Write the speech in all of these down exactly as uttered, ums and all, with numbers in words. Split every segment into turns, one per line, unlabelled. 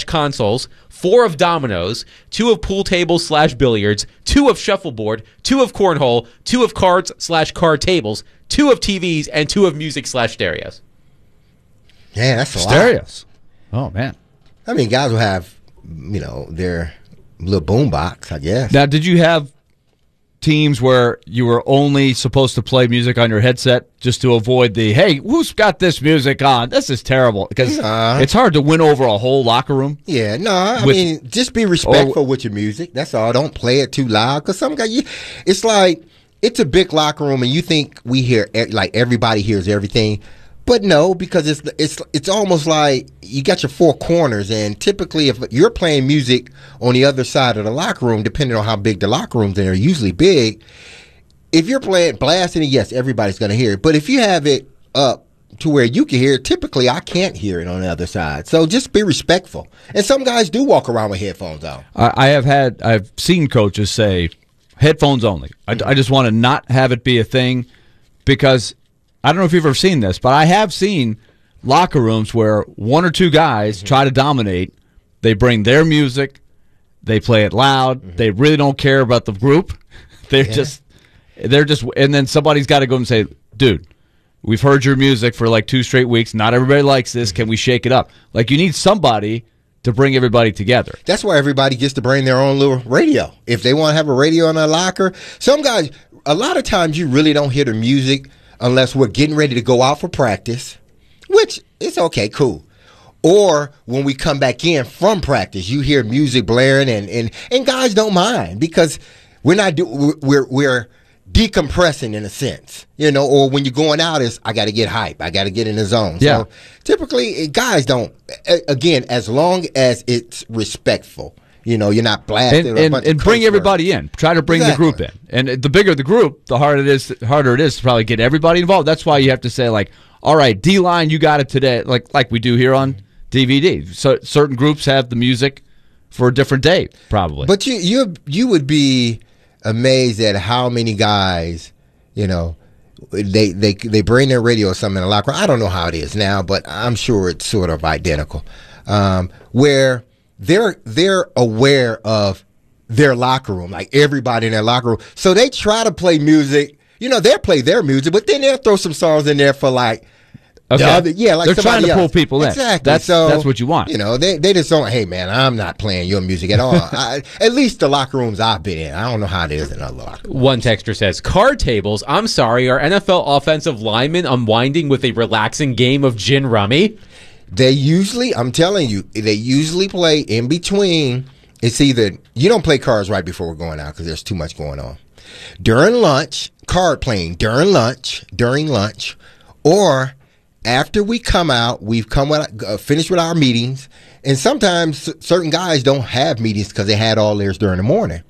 consoles, four of dominoes, two of pool tables slash billiards, two of shuffleboard, two of cornhole, two of cards slash card tables, two of T Vs, and two of music slash stereos.
Yeah, that's a lot.
Stereos. Oh, man.
I mean, guys will have, you know, their little boom box, I guess.
Now, did you have teams where you were only supposed to play music on your headset just to avoid the, hey, who's got this music on? This is terrible. Because
uh,
it's hard to win over a whole locker room.
Yeah, no, I
with,
mean, just be respectful or, with your music. That's all. Don't play it too loud. Because some guy, you, it's like, it's a big locker room and you think we hear, like everybody hears everything. But no, because it's it's it's almost like you got your four corners, and typically if you're playing music on the other side of the locker room, depending on how big the locker rooms are, they're usually big. If you're playing blasting it, yes, everybody's going to hear it. But if you have it up to where you can hear it, typically I can't hear it on the other side. So just be respectful. And some guys do walk around with headphones on.
I, I have had I've seen coaches say headphones only. I, I just want to not have it be a thing because. I don't know if you've ever seen this, but I have seen locker rooms where one or two guys mm-hmm. try to dominate. They bring their music. They play it loud. Mm-hmm. They really don't care about the group. They're yeah. just, they're just, and then somebody's got to go and say, dude, we've heard your music for like two straight weeks. Not everybody likes this. Can we shake it up? Like you need somebody to bring everybody together.
That's why everybody gets to bring their own little radio. If they want to have a radio in their locker, some guys, a lot of times you really don't hear the music unless we're getting ready to go out for practice, which is okay, cool. Or when we come back in from practice, you hear music blaring, and and, and guys don't mind because we're not do, we're we're decompressing in a sense, you know. Or when you're going out, is I got to get hype, I got to get in the zone.
Yeah.
So typically, guys don't. Again, as long as it's respectful. You know, you're not blasting.
And, and, and bring everybody in. Try to bring exactly. the group in. And the bigger the group, the harder it is. The harder it is to probably get everybody involved. That's why you have to say, like, all right, D-line, you got it today, like like we do here on D V D. So certain groups have the music for a different day, probably.
But you you you would be amazed at how many guys, you know, they they they bring their radio or something in the locker room. I don't know how it is now, but I'm sure it's sort of identical. Um, where They're they're aware of their locker room, like everybody in their locker room. So they try to play music. You know, they'll play their music, but then they'll throw some songs in there for like,
okay.
the other, yeah, like
they're trying to
else.
pull people in.
Exactly.
That's
so,
that's what you want.
You know, they they just don't. Hey, man, I'm not playing your music at all. I, at least the locker rooms I've been in. I don't know how it is in other locker rooms.
One texter says, "Card tables. I'm sorry. Are N F L offensive linemen unwinding with a relaxing game of gin rummy?"
They usually, I'm telling you, they usually play in between. It's either, you don't play cards right before we're going out because there's too much going on. During lunch, card playing during lunch, during lunch, or after we come out, we've come with, uh, finished with our meetings, and sometimes certain guys don't have meetings because they had all theirs during the morning.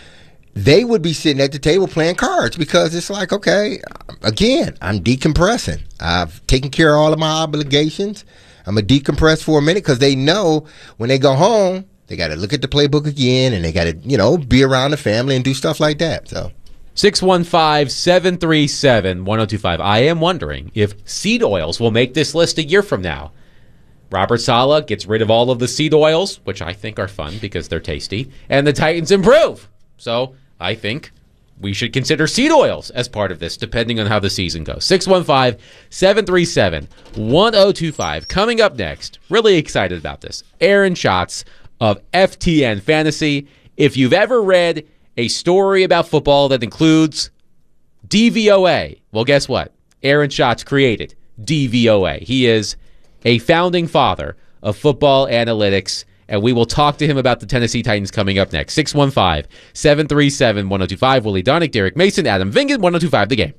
They would be sitting at the table playing cards because it's like, okay, again, I'm decompressing. I've taken care of all of my obligations. I'm going to decompress for a minute because they know when they go home, they got to look at the playbook again and they got to, you know, be around the family and do stuff like that. So,
six one five, seven three seven, one oh two five. I am wondering if seed oils will make this list a year from now. Robert Saleh gets rid of all of the seed oils, which I think are fun because they're tasty, and the Titans improve. So I think we should consider seed oils as part of this, depending on how the season goes. six one five, seven three seven, one oh two five. Coming up next, really excited about this, Aaron Schatz of F T N Fantasy. If you've ever read a story about football that includes D V O A, well, guess what? Aaron Schatz created D V O A. He is a founding father of football analytics, and we will talk to him about the Tennessee Titans coming up next. six one five, seven three seven, one oh two five. Willie Donick, Derek Mason, Adam Vingan, one oh two five The Game.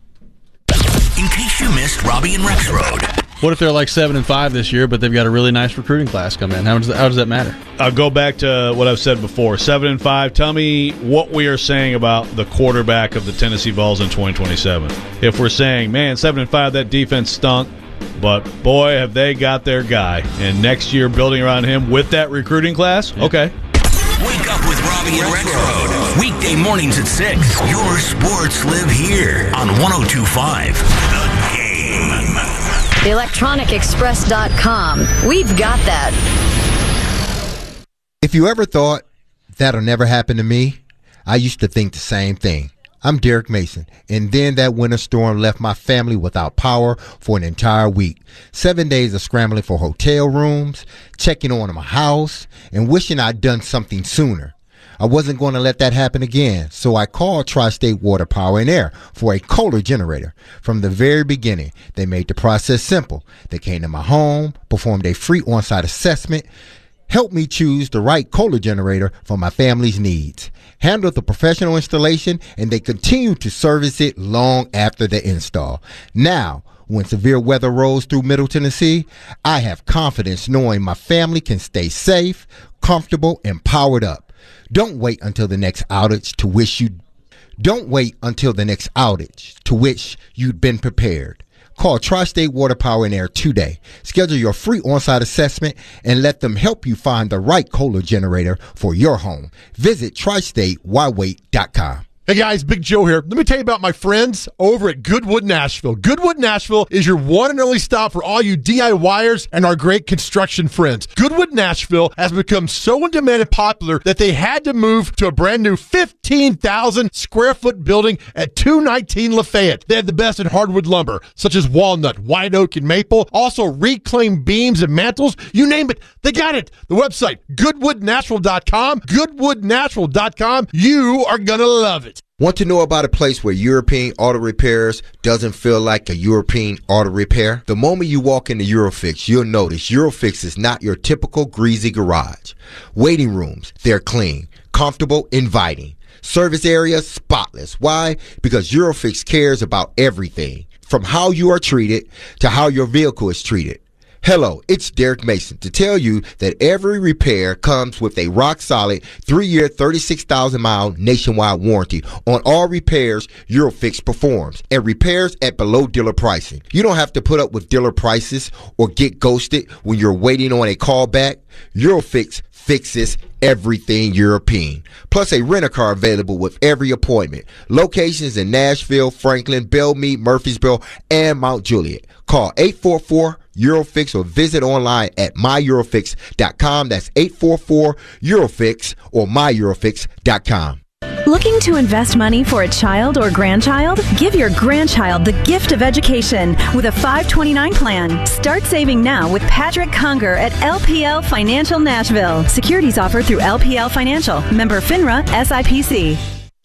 In case you missed Robbie and Rexroad.
What if they're like seven and five this year, but they've got a really nice recruiting class come in? How does that, how does that matter?
I'll go back to what I've said before. Seven and five. Tell me what we are saying about the quarterback of the Tennessee Vols in twenty twenty-seven. If we're saying, man, seven and five, that defense stunk, but boy, have they got their guy. And next year, building around him with that recruiting class, yeah. Okay.
Wake up with Robbie and Rexroad. Weekday mornings at six. Your sports live here on one oh two five The Game.
electronic express dot com. We've got that.
If you ever thought that'll never happen to me, I used to think the same thing. I'm Derek Mason, and then that winter storm left my family without power for an entire week. Seven days of scrambling for hotel rooms, checking on my house, and wishing I'd done something sooner. I wasn't going to let that happen again, so I called Tri-State Water Power and Air for a Kohler generator. From the very beginning, they made the process simple. They came to my home, performed a free on-site assessment, helped me choose the right Kohler generator for my family's needs, handled the professional installation, and they continued to service it long after the install. Now, when severe weather rolls through Middle Tennessee, I have confidence knowing my family can stay safe, comfortable, and powered up. Don't wait until the next outage to wish you Don't wait until the next outage to which you'd been prepared. Call Tri-State Water Power and Air today. Schedule your free on-site assessment and let them help you find the right Kohler generator for your home. Visit tri state why wait dot com.
Hey guys, Big Joe here. Let me tell you about my friends over at Goodwood Nashville. Goodwood Nashville is your one and only stop for all you DIYers and our great construction friends. Goodwood Nashville has become so in demand and popular that they had to move to a brand new fifteen thousand square foot building at two nineteen Lafayette. They have the best in hardwood lumber, such as walnut, white oak, and maple. Also reclaimed beams and mantles. You name it, they got it. The website, goodwood nashville dot com. goodwood nashville dot com. You are going to love it.
Want to know about a place where European Auto Repairs doesn't feel like a European auto repair? The moment you walk into Eurofix, you'll notice Eurofix is not your typical greasy garage. Waiting rooms, they're clean, comfortable, inviting. Service area, spotless. Why? Because Eurofix cares about everything, from how you are treated to how your vehicle is treated. Hello, it's Derek Mason to tell you that every repair comes with a rock-solid three-year, thirty-six thousand mile nationwide warranty on all repairs Eurofix performs, and repairs at below dealer pricing. You don't have to put up with dealer prices or get ghosted when you're waiting on a call back. Eurofix fixes everything European. Plus a rent-a-car available with every appointment. Locations in Nashville, Franklin, Belmead, Murfreesboro, and Mount Juliet. Call eight four four Eurofix or visit online at my eurofix dot com. That's eight four four Eurofix or my eurofix dot com.
Looking to invest money for a child or grandchild? Give your grandchild the gift of education with a five twenty-nine plan. Start saving now with Patrick Conger at L P L Financial Nashville. Securities offered through L P L Financial. Member FINRA S I P C.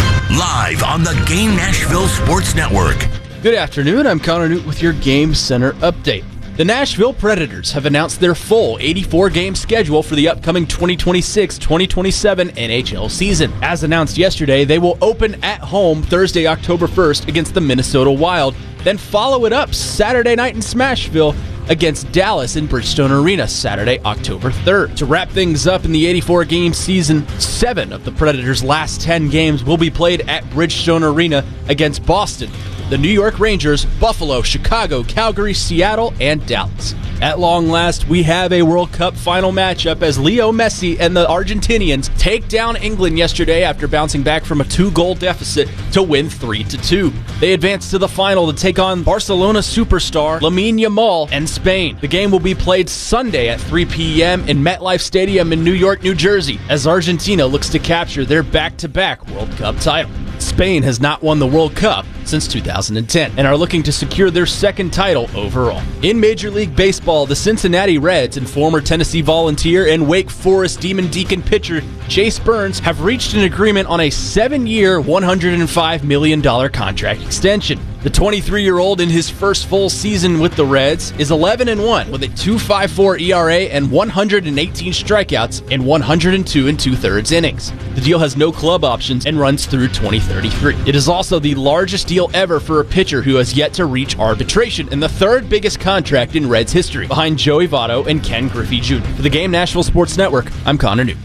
Live on the Game Nashville Sports Network.
Good afternoon. I'm Connor Newt with your Game Center update. The Nashville Predators have announced their full eighty-four game schedule for the upcoming twenty twenty-six twenty twenty-seven N H L season. As announced yesterday, they will open at home Thursday, October first against the Minnesota Wild, then follow it up Saturday night in Smashville against Dallas in Bridgestone Arena Saturday, October third. To wrap things up in the eighty-four game season, seven of the Predators' last ten games will be played at Bridgestone Arena against Boston, the New York Rangers, Buffalo, Chicago, Calgary, Seattle, and Dallas. At long last, we have a World Cup final matchup as Leo Messi and the Argentinians take down England yesterday after bouncing back from a two-goal deficit to win three to two. They advance to the final to take on Barcelona superstar Lamine Yamal and Spain. The game will be played Sunday at three p.m. in MetLife Stadium in New York, New Jersey, as Argentina looks to capture their back-to-back World Cup title. Spain has not won the World Cup since two thousand ten and are looking to secure their second title overall. In Major League Baseball, the Cincinnati Reds and former Tennessee Volunteer and Wake Forest Demon Deacon pitcher Chase Burns have reached an agreement on a seven-year, one hundred five million dollars contract extension. The twenty-three-year-old in his first full season with the Reds is eleven and one with a two point five four E R A and one hundred eighteen strikeouts in one hundred two and two-thirds innings. The deal has no club options and runs through twenty thirty-three. It is also the largest deal ever for a pitcher who has yet to reach arbitration and the third biggest contract in Reds history, behind Joey Votto and Ken Griffey Junior For the Game Nashville Sports Network, I'm Connor Newt.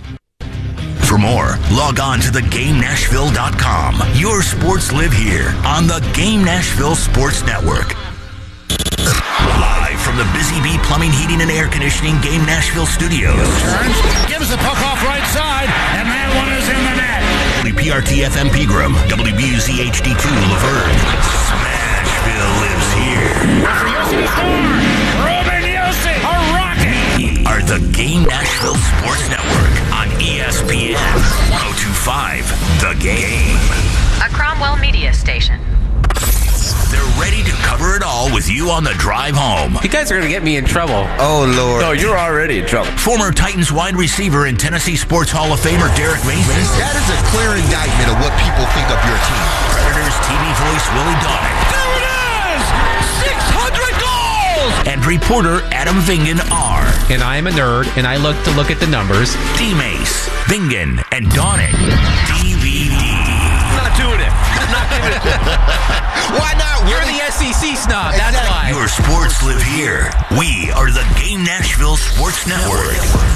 For more, log on to the game nashville dot com. Your sports live here on the Game Nashville Sports Network. Live from the Busy Bee Plumbing, Heating, and Air Conditioning Game Nashville Studios.
Turns, gives the puck off right side, and that one is in the net.
W P R T F M Pegram, W B U Z H D two Laverne. Smashville lives here.
Yossi score! Ruben Yossi, a rocket!
Are the Game Nashville Sports Network on E five, The Game.
A Cromwell Media Station.
They're ready to cover it all with you on the drive home.
You guys are going to get me in trouble.
Oh, Lord.
No, you're already in trouble.
Former Titans wide receiver and Tennessee Sports Hall of Famer Derek Mason.
That is a clear indictment of what people think of your team.
Predators T V voice Willie Donner.
There it is! six hundred goals!
And reporter Adam Vingan are.
And I am a nerd, and I look to look at the numbers.
D-Mace, Vingan, and Donnick. D V D.
I'm not doing it. I'm not doing it.
Why not?
You're the S E C snob, that's why.
Your sports live here. We are the Game Nashville Sports Network.